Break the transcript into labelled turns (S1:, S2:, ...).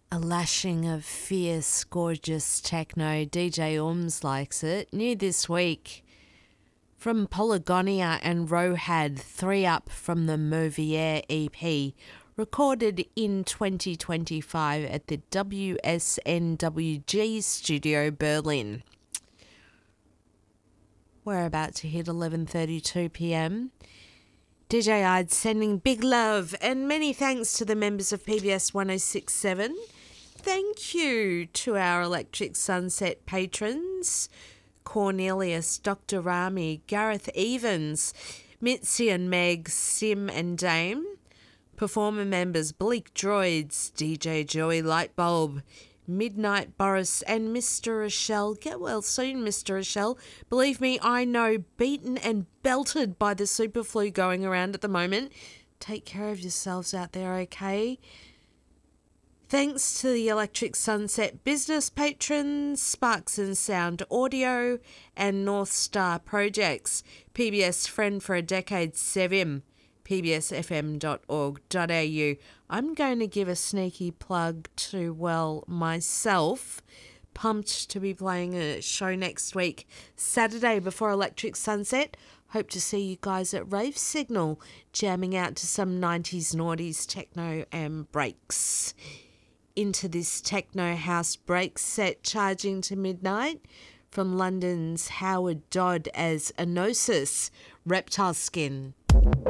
S1: A lashing of fierce, gorgeous techno. DJ Orms likes it. New this week from Polygonia and Rohad, 3 up from the Mauvier EP, recorded in 2025 at the WSNWG Studio, Berlin. We're about to hit 11:32 p.m. DJ I'd sending big love and many thanks to the members of PBS 1067. Thank you to our Electric Sunset patrons, Cornelius, Dr. Rami, Gareth Evans, Mitzi and Meg, Sim and Dame. Performer members Bleak Droids, DJ Joey Lightbulb, Midnight Boris and Mr. Rochelle. Get well soon, Mr. Rochelle. Believe me, I know, beaten and belted by the super flu going around at the moment. Take care of yourselves out there, okay? Thanks to the Electric Sunset business patrons, Sparks and Sound Audio and North Star Projects, PBS Friend for a Decade, Sevim, pbsfm.org.au. I'm going to give a sneaky plug to, well, myself. Pumped to be playing a show next week, Saturday before Electric Sunset. Hope to see you guys at Rave Signal, jamming out to some 90s noughties techno and breaks. Into this techno house break set charging to midnight from London's Howard Dodd as Enosis, Reptile Skin.